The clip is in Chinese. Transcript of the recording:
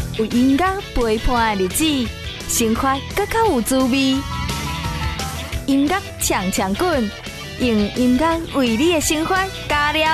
有音乐陪伴的日子，生活更较有滋味。音乐呛呛滚，用音乐为你的生活加料。